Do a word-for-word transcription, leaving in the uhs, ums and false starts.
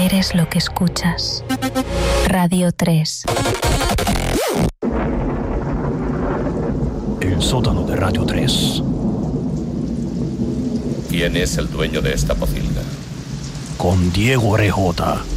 Eres lo que escuchas. Radio tres. El sótano de Radio tres. ¿Quién es el dueño de esta pocilga? Con Diego Orejota.